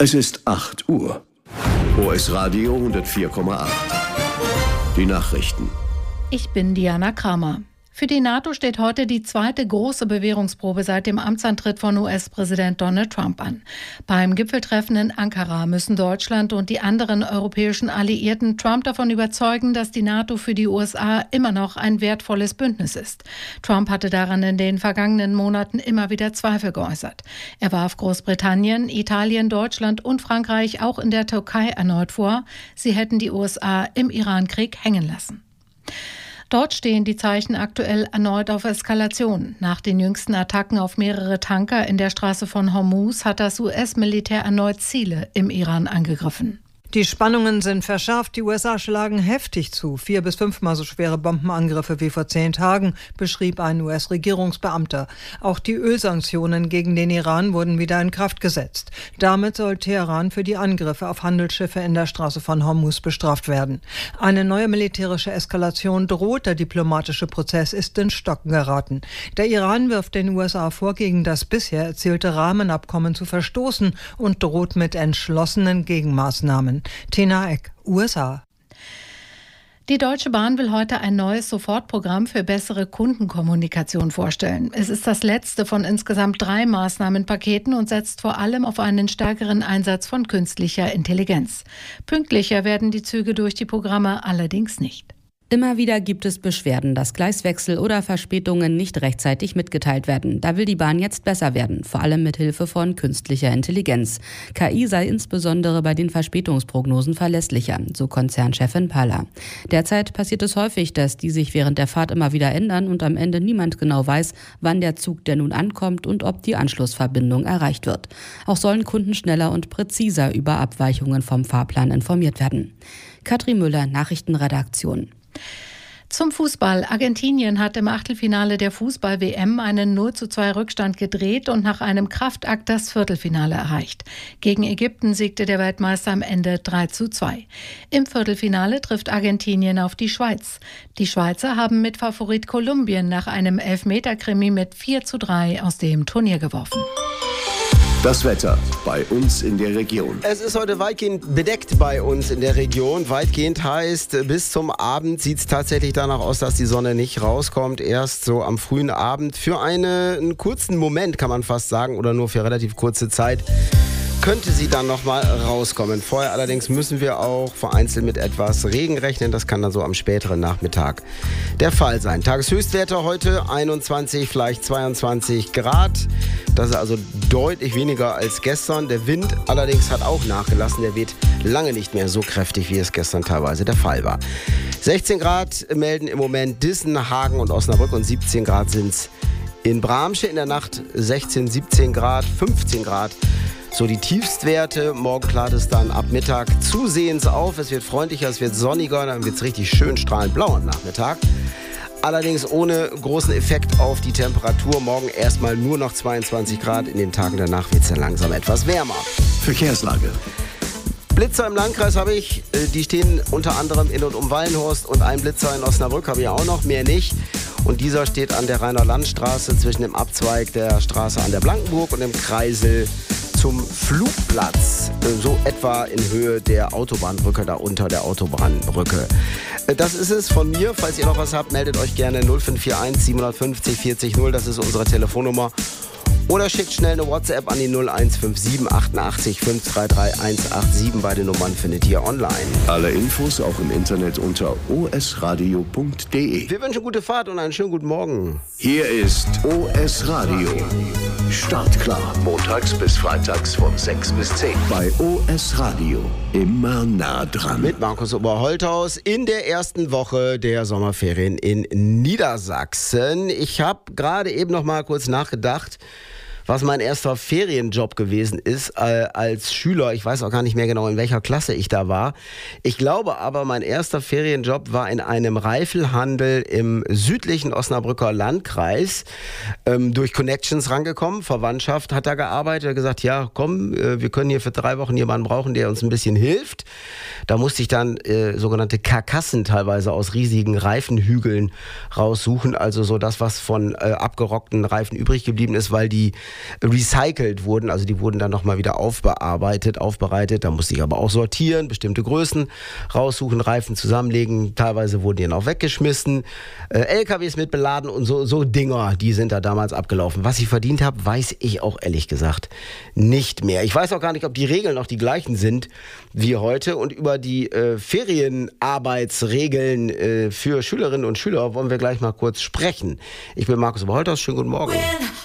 Es ist 8 Uhr. OS Radio 104,8. Die Nachrichten. Ich bin Diana Kramer. Für die NATO steht heute die zweite große Bewährungsprobe seit dem Amtsantritt von US-Präsident Donald Trump an. Beim Gipfeltreffen in Ankara müssen Deutschland und die anderen europäischen Alliierten Trump davon überzeugen, dass die NATO für die USA immer noch ein wertvolles Bündnis ist. Trump hatte daran in den vergangenen Monaten immer wieder Zweifel geäußert. Er warf Großbritannien, Italien, Deutschland und Frankreich auch in der Türkei erneut vor, sie hätten die USA im Irankrieg hängen lassen. Dort stehen die Zeichen aktuell erneut auf Eskalation. Nach den jüngsten Attacken auf mehrere Tanker in der Straße von Hormuz hat das US-Militär erneut Ziele im Iran angegriffen. Die Spannungen sind verschärft. Die USA schlagen heftig zu. 4- bis 5-mal so schwere Bombenangriffe wie vor 10 Tagen, beschrieb ein US-Regierungsbeamter. Auch die Ölsanktionen gegen den Iran wurden wieder in Kraft gesetzt. Damit soll Teheran für die Angriffe auf Handelsschiffe in der Straße von Hormuz bestraft werden. Eine neue militärische Eskalation droht. Der diplomatische Prozess ist in Stocken geraten. Der Iran wirft den USA vor, gegen das bisher erzielte Rahmenabkommen zu verstoßen und droht mit entschlossenen Gegenmaßnahmen. Tina Eck, USA. Die Deutsche Bahn will heute ein neues Sofortprogramm für bessere Kundenkommunikation vorstellen. Es ist das letzte von insgesamt 3 Maßnahmenpaketen und setzt vor allem auf einen stärkeren Einsatz von künstlicher Intelligenz. Pünktlicher werden die Züge durch die Programme allerdings nicht. Immer wieder gibt es Beschwerden, dass Gleiswechsel oder Verspätungen nicht rechtzeitig mitgeteilt werden. Da will die Bahn jetzt besser werden, vor allem mit Hilfe von künstlicher Intelligenz. KI sei insbesondere bei den Verspätungsprognosen verlässlicher, so Konzernchefin Paller. Derzeit passiert es häufig, dass die sich während der Fahrt immer wieder ändern und am Ende niemand genau weiß, wann der Zug denn nun ankommt und ob die Anschlussverbindung erreicht wird. Auch sollen Kunden schneller und präziser über Abweichungen vom Fahrplan informiert werden. Katrin Müller, Nachrichtenredaktion. Zum Fußball. Argentinien hat im Achtelfinale der Fußball-WM einen 0:2 Rückstand gedreht und nach einem Kraftakt das Viertelfinale erreicht. Gegen Ägypten siegte der Weltmeister am Ende 3:2. Im Viertelfinale trifft Argentinien auf die Schweiz. Die Schweizer haben mit Favorit Kolumbien nach einem Elfmeter-Krimi mit 4:3 aus dem Turnier geworfen. Das Wetter bei uns in der Region. Es ist heute weitgehend bedeckt bei uns in der Region. Weitgehend heißt, bis zum Abend sieht es tatsächlich danach aus, dass die Sonne nicht rauskommt. Erst so am frühen Abend für einen kurzen Moment, kann man fast sagen, oder nur für relativ kurze Zeit, könnte sie dann nochmal rauskommen. Vorher allerdings müssen wir auch vereinzelt mit etwas Regen rechnen. Das kann dann so am späteren Nachmittag der Fall sein. Tageshöchstwerte heute 21, vielleicht 22 Grad. Das ist also deutlich weniger als gestern. Der Wind allerdings hat auch nachgelassen. Der weht lange nicht mehr so kräftig, wie es gestern teilweise der Fall war. 16 Grad melden im Moment Dissen, Hagen und Osnabrück und 17 Grad sind es in Bramsche. In der Nacht 16, 17 Grad, 15 Grad. So die Tiefstwerte. Morgen klart es dann ab Mittag zusehends auf. Es wird freundlicher, es wird sonniger, dann wird es richtig schön strahlend blau am Nachmittag. Allerdings ohne großen Effekt auf die Temperatur. Morgen erstmal nur noch 22 Grad. In den Tagen danach wird es dann langsam etwas wärmer. Verkehrslage. Blitzer im Landkreis habe ich. Die stehen unter anderem in und um Wallenhorst und ein Blitzer in Osnabrück habe ich auch noch, mehr nicht. Und dieser steht an der Rainer Landstraße zwischen dem Abzweig der Straße an der Blankenburg und dem Kreisel zum Flugplatz, so etwa in Höhe der Autobahnbrücke, da unter der Autobahnbrücke. Das ist es von mir. Falls ihr noch was habt, meldet euch gerne 0541 750 40 0, das ist unsere Telefonnummer. Oder schickt schnell eine WhatsApp an die 0157 88 533 187. Beide Nummern findet ihr online. Alle Infos auch im Internet unter osradio.de. Wir wünschen gute Fahrt und einen schönen guten Morgen. Hier ist OS Radio. Startklar. Montags bis freitags von 6 bis 10. Bei OS Radio. Immer nah dran. Mit Markus Oberholthaus in der ersten Woche der Sommerferien in Niedersachsen. Ich habe gerade eben noch mal kurz nachgedacht, was mein erster Ferienjob gewesen ist als Schüler. Ich weiß auch gar nicht mehr genau, in welcher Klasse ich da war. Ich glaube aber, mein erster Ferienjob war in einem Reifelhandel im südlichen Osnabrücker Landkreis. Durch Connections rangekommen, Verwandtschaft hat da gearbeitet, hat gesagt, ja komm, wir können hier für 3 Wochen jemanden brauchen, der uns ein bisschen hilft. Da musste ich dann sogenannte Karkassen teilweise aus riesigen Reifenhügeln raussuchen, also so das, was von abgerockten Reifen übrig geblieben ist, weil die recycelt wurden. Also die wurden dann nochmal wieder aufbereitet. Da musste ich aber auch sortieren, bestimmte Größen raussuchen, Reifen zusammenlegen. Teilweise wurden die dann auch weggeschmissen. LKWs mit beladen und so Dinger, die sind da damals abgelaufen. Was ich verdient habe, weiß ich auch ehrlich gesagt nicht mehr. Ich weiß auch gar nicht, ob die Regeln noch die gleichen sind wie heute. Und über die Ferienarbeitsregeln für Schülerinnen und Schüler wollen wir gleich mal kurz sprechen. Ich bin Markus Oberholthaus, schönen guten Morgen.